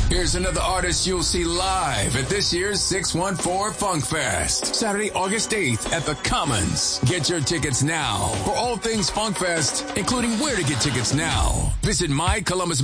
Here's another artist you'll see live at this year's 614 Funk Fest, Saturday, August 8th at the Commons. Get your tickets now for all things Funk Fest, including where to get tickets now. Visit mycolumbus